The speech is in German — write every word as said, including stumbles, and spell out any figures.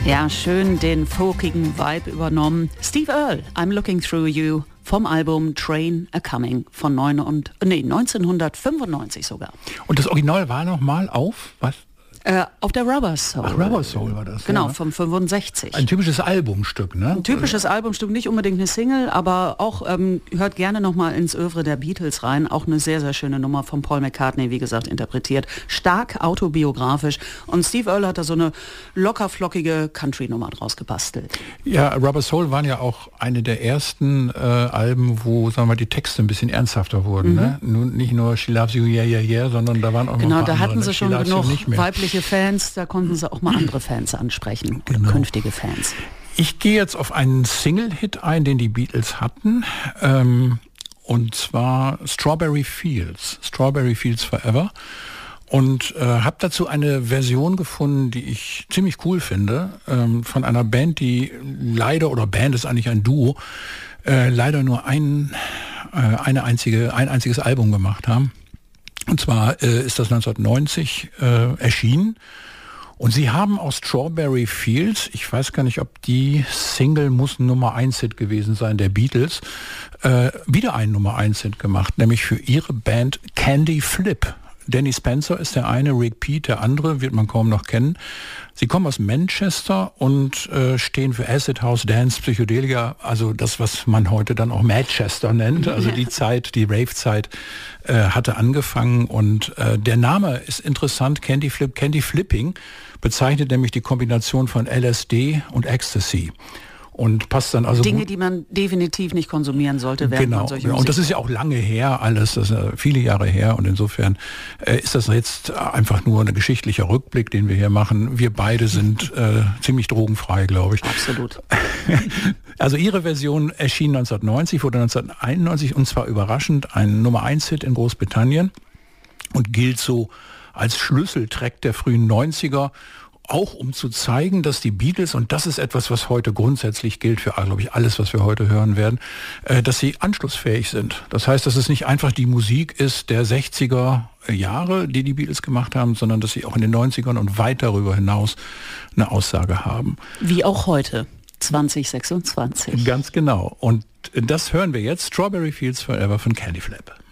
Ja, schön den folkigen Vibe übernommen. Steve Earle, I'm Looking Through You vom Album Train A Coming von neun und, nee, neunzehnhundertfünfundneunzig sogar. Und das Original war noch mal auf, was? Äh, auf der Rubber Soul. Ach, Rubber Soul war das. Genau, ja. vom fünfundsechzig. Ein typisches Albumstück, ne? Ein typisches Albumstück, nicht unbedingt eine Single, aber auch, ähm, hört gerne nochmal ins Œuvre der Beatles rein. Auch eine sehr, sehr schöne Nummer von Paul McCartney, wie gesagt, interpretiert. Stark autobiografisch. Und Steve Earle hat da so eine lockerflockige Country-Nummer draus gebastelt. Ja, Rubber Soul waren ja auch eine der ersten äh, Alben, wo, sagen wir mal, die Texte ein bisschen ernsthafter wurden. Mhm. Ne? Nun, nicht nur She Loves You, Yeah, Yeah, Yeah, sondern da waren auch genau, noch ein paar da hatten andere, sie ne? schon genug weibliche Fans, da konnten sie auch mal andere Fans ansprechen, genau. Künftige Fans. Ich gehe jetzt auf einen Single-Hit ein, den die Beatles hatten, ähm, und zwar Strawberry Fields, Strawberry Fields Forever, und äh, habe dazu eine Version gefunden, die ich ziemlich cool finde, ähm, von einer Band, die leider, oder Band ist eigentlich ein Duo, äh, leider nur ein, äh, eine einzige, ein einziges Album gemacht haben. Und zwar äh, ist das neunzehnhundertneunzig äh, erschienen. Und sie haben aus Strawberry Fields, ich weiß gar nicht, ob die Single muss Nummer eins Hit gewesen sein, der Beatles, äh, wieder einen Nummer eins Hit gemacht, nämlich für ihre Band Candy Flip. Danny Spencer ist der eine, Rick Peat der andere, wird man kaum noch kennen. Sie kommen aus Manchester und äh, stehen für Acid House, Dance, Psychedelia, also das, was man heute dann auch Manchester nennt. Also die Zeit, die Rave-Zeit äh, hatte angefangen und äh, der Name ist interessant, Candy Flip, Candy Flipping bezeichnet nämlich die Kombination von L S D und Ecstasy. Und passt dann also Dinge, gut. die man definitiv nicht konsumieren sollte, während Genau, man solche genau. Und das ist ja auch lange her, alles, das ist ja viele Jahre her. Und insofern äh, ist das jetzt einfach nur ein geschichtlicher Rückblick, den wir hier machen. Wir beide sind äh, ziemlich drogenfrei, glaube ich. Absolut. Also ihre Version erschien neunzehnhundertneunzig, wurde neunzehnhunderteinundneunzig, und zwar überraschend ein Nummer eins Hit in Großbritannien und gilt so als Schlüsseltrack der frühen neunziger, auch um zu zeigen, dass die Beatles, und das ist etwas, was heute grundsätzlich gilt für, glaube ich, alles, was wir heute hören werden, äh, dass sie anschlussfähig sind. Das heißt, dass es nicht einfach die Musik ist der sechziger Jahre, die die Beatles gemacht haben, sondern dass sie auch in den neunzigern und weit darüber hinaus eine Aussage haben. Wie auch heute, zwanzig sechsundzwanzig. Ganz genau. Und das hören wir jetzt, Strawberry Fields Forever von Candy Flip.